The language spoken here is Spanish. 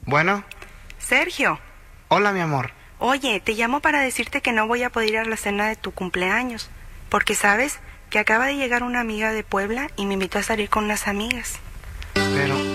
Bueno, Sergio, hola mi amor. oye, te llamo para decirte que no voy a poder ir a la cena de tu cumpleaños, porque sabes que acaba de llegar una amiga de Puebla y me invitó a salir con unas amigas. Pero,